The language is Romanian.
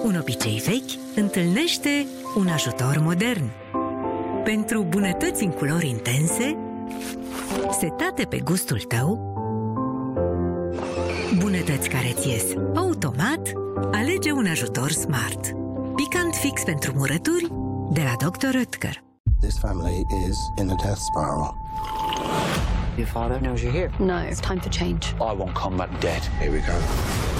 Un obicei vechi întâlnește un ajutor modern. Pentru bunătăți în culori intense, setate pe gustul tău, bunătăți care ți ies automat, alege un ajutor smart. Picant fix pentru murături de la Dr. Oetker. This family is in a death spiral. Your father knows you're here. No, it's time for change. I want combat dead. Here we go.